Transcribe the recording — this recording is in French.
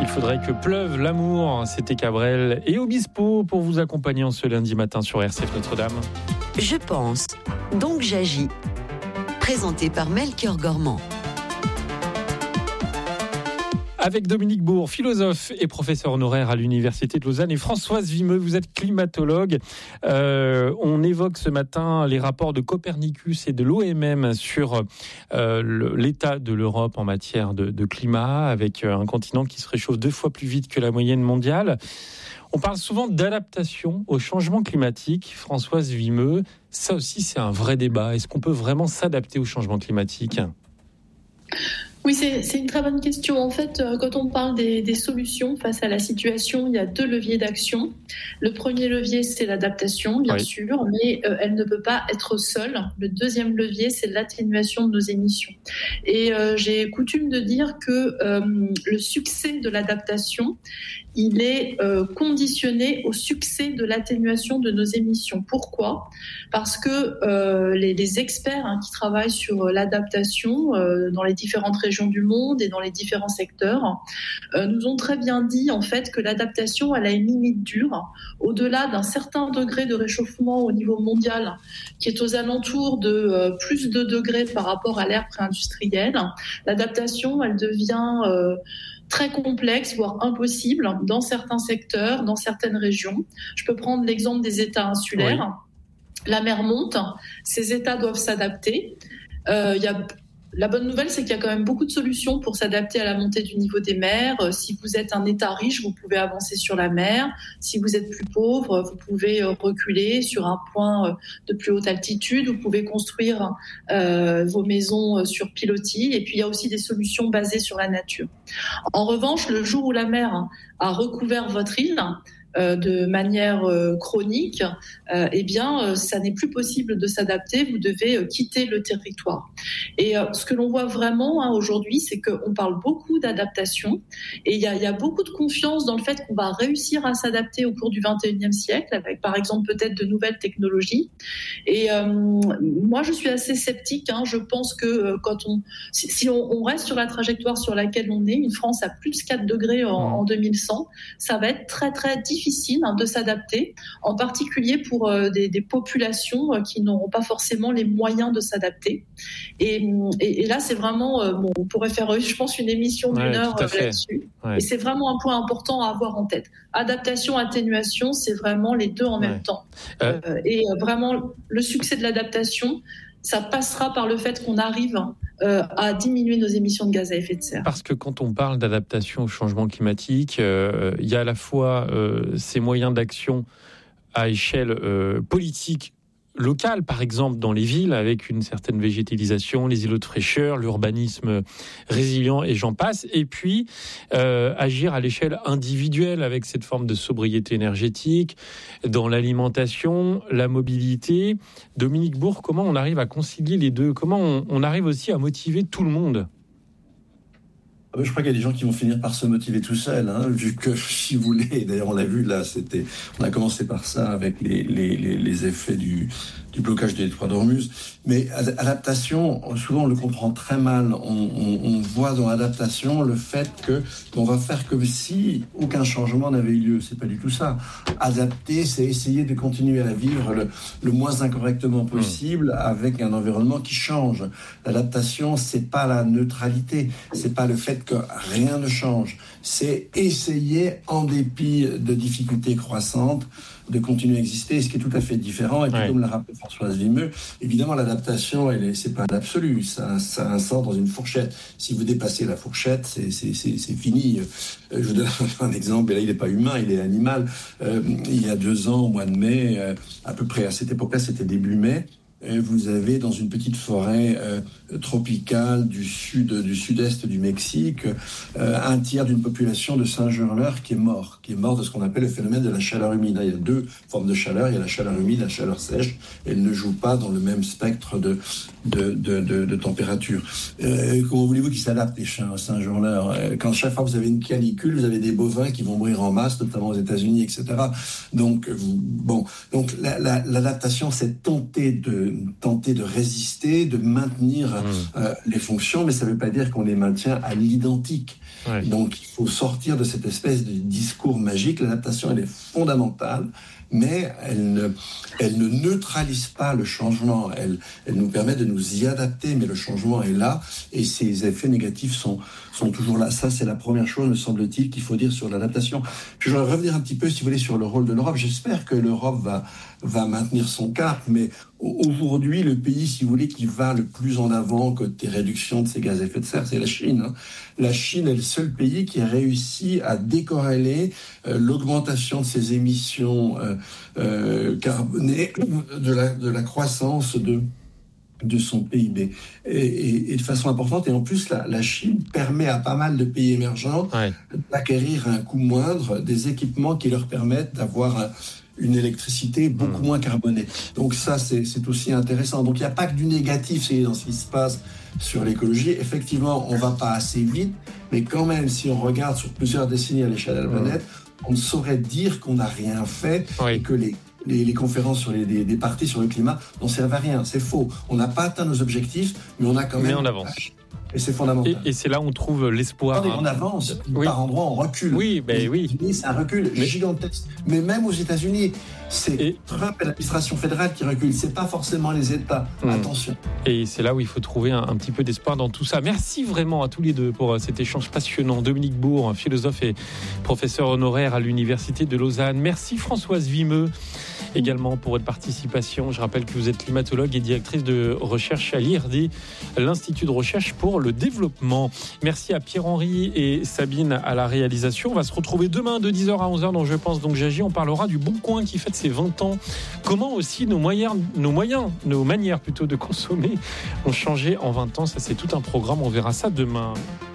faudrait que pleuve l'amour. C'était Cabrel et Obispo pour vous accompagner en ce lundi matin sur RCF Notre-Dame. Je pense, donc j'agis. Présenté par Melchior Gormand. Avec Dominique Bourg, philosophe et professeur honoraire à l'Université de Lausanne, et Françoise Vimeux, vous êtes climatologue. On évoque ce matin les rapports de Copernicus et de l'OMM sur l'état de l'Europe en matière de climat, avec un continent qui se réchauffe 2 fois plus vite que la moyenne mondiale. On parle souvent d'adaptation au changement climatique. Françoise Vimeux, ça aussi c'est un vrai débat. Est-ce qu'on peut vraiment s'adapter au changement climatique ? Oui, c'est une très bonne question. En fait, quand on parle des solutions face à la situation, il y a 2 leviers d'action. Le premier levier, c'est l'adaptation, bien sûr, mais elle ne peut pas être seule. Le deuxième levier, c'est l'atténuation de nos émissions. Et j'ai coutume de dire que le succès de l'adaptation, il est conditionné au succès de l'atténuation de nos émissions. Pourquoi ? Parce que les experts qui travaillent sur l'adaptation dans les différentes régions du monde et dans les différents secteurs nous ont très bien dit en fait que l'adaptation elle a une limite dure au-delà d'un certain degré de réchauffement au niveau mondial qui est aux alentours de plus de degrés par rapport à l'ère pré-industrielle. L'adaptation elle devient très complexe, voire impossible dans certains secteurs, dans certaines régions. Je peux prendre l'exemple des États insulaires. Oui. La mer monte, ces États doivent s'adapter. La bonne nouvelle, c'est qu'il y a quand même beaucoup de solutions pour s'adapter à la montée du niveau des mers. Si vous êtes un État riche, vous pouvez avancer sur la mer. Si vous êtes plus pauvre, vous pouvez reculer sur un point de plus haute altitude. Vous pouvez construire vos maisons sur pilotis. Et puis, il y a aussi des solutions basées sur la nature. En revanche, le jour où la mer a recouvert votre île, de manière chronique, ça n'est plus possible de s'adapter, vous devez quitter le territoire. Et ce que l'on voit vraiment aujourd'hui, c'est qu'on parle beaucoup d'adaptation et il y a beaucoup de confiance dans le fait qu'on va réussir à s'adapter au cours du 21e siècle, avec par exemple peut-être de nouvelles technologies. Et moi, je suis assez sceptique. Je pense que si on reste sur la trajectoire sur laquelle on est, une France à plus 4 degrés en 2100, ça va être très très difficile de s'adapter, en particulier pour des populations qui n'auront pas forcément les moyens de s'adapter. Et là, c'est vraiment, on pourrait faire, je pense, une émission d'1 heure là-dessus. Ouais. Et c'est vraiment un point important à avoir en tête. Adaptation, atténuation, c'est vraiment les deux en même temps. Et vraiment, le succès de l'adaptation, ça passera par le fait qu'on arrive à diminuer nos émissions de gaz à effet de serre. Parce que quand on parle d'adaptation au changement climatique, il y a à la fois ces moyens d'action à échelle politique locale, par exemple dans les villes, avec une certaine végétalisation, les îlots de fraîcheur, l'urbanisme résilient et j'en passe, et puis agir à l'échelle individuelle avec cette forme de sobriété énergétique, dans l'alimentation, la mobilité. Dominique Bourg, comment on arrive à concilier les deux ? Comment on arrive aussi à motiver tout le monde ? Je crois qu'il y a des gens qui vont finir par se motiver tout seuls, vu que, si vous voulez, d'ailleurs on l'a vu là, on a commencé par ça avec les effets du blocage des détroits d'Ormuz. Mais adaptation, souvent on le comprend très mal. On voit dans l'adaptation le fait qu'on va faire comme si aucun changement n'avait eu lieu. C'est pas du tout ça. Adapter, c'est essayer de continuer à vivre le moins incorrectement possible avec un environnement qui change. L'adaptation, c'est pas la neutralité, c'est pas le fait que rien ne change. C'est essayer, en dépit de difficultés croissantes, de continuer à exister, ce qui est tout à fait différent. Et puis, comme l'a rappelé Françoise Vimeux, évidemment, l'adaptation, c'est pas l'absolu. Ça a un sort dans une fourchette. Si vous dépassez la fourchette, c'est fini. Je vous donne un exemple, et là, il n'est pas humain, il est animal. Il y a 2 ans, au mois de mai, à peu près à cette époque-là, c'était début mai, vous avez dans une petite forêt tropicale du sud-est du Mexique, un tiers d'une population de singes hurleurs qui est mort de ce qu'on appelle le phénomène de la chaleur humide. Il y a 2 formes de chaleur, il y a la chaleur humide, la chaleur sèche, et elles ne jouent pas dans le même spectre de température. Comment voulez-vous qu'ils s'adaptent, les singes hurleurs ? Quand chaque fois vous avez une canicule, vous avez des bovins qui vont mourir en masse, notamment aux États-Unis, etc. Donc l'adaptation, c'est tenter de résister, de maintenir les fonctions, mais ça ne veut pas dire qu'on les maintient à l'identique. Ouais. Donc, il faut sortir de cette espèce de discours magique. L'adaptation, elle est fondamentale, mais elle ne neutralise pas le changement. Elle nous permet de nous y adapter, mais le changement est là et ses effets négatifs sont toujours là. Ça, c'est la première chose, me semble-t-il, qu'il faut dire sur l'adaptation. Puis je vais revenir un petit peu, si vous voulez, sur le rôle de l'Europe. J'espère que l'Europe va maintenir son cap, mais aujourd'hui, le pays, si vous voulez, qui va le plus en avant côté réduction de ces gaz à effet de serre, c'est la Chine. Hein. La Chine est le seul pays qui a réussi à décorréler l'augmentation de ses émissions carbonées de la croissance de son PIB et de façon importante. Et en plus, la Chine permet à pas mal de pays émergents d'acquérir à un coût moindre des équipements qui leur permettent d'avoir une électricité beaucoup moins carbonée. Donc ça, c'est aussi intéressant. Donc il n'y a pas que du négatif, c'est dans ce qui se passe sur l'écologie. Effectivement, on ne va pas assez vite, mais quand même, si on regarde sur plusieurs décennies à l'échelle de la planète, on ne saurait dire qu'on n'a rien fait et que les conférences sur des partis sur le climat n'en servent à rien. C'est faux. On n'a pas atteint nos objectifs, mais on a quand même... Mais on avance. Et c'est fondamental. Et c'est là où on trouve l'espoir. Attendez, on avance, par endroits on recule. Oui, ben oui. C'est un recul gigantesque. Mais même aux États-Unis, c'est Trump et l'administration fédérale qui reculent. C'est pas forcément les États. Attention. Et c'est là où il faut trouver un petit peu d'espoir dans tout ça. Merci vraiment à tous les deux pour cet échange passionnant. Dominique Bourg, philosophe et professeur honoraire à l'Université de Lausanne. Merci Françoise Vimeux également pour votre participation. Je rappelle que vous êtes climatologue et directrice de recherche à l'IRD, l'Institut de recherche pour le développement. Merci à Pierre-Henri et Sabine à la réalisation. On va se retrouver demain de 10h à 11h dans Je pense donc j'agis. On parlera du Bon Coin qui fête ses 20 ans. Comment aussi nos manières plutôt de consommer ont changé en 20 ans. Ça, c'est tout un programme. On verra ça demain.